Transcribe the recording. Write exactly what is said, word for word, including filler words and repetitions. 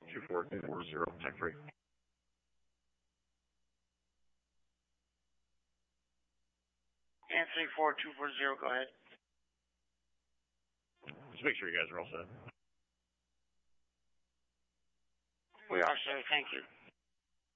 two four two four zero, tech free. Anthony four two four zero, go ahead. Just make sure you guys are all set. We are, sir. Thank you.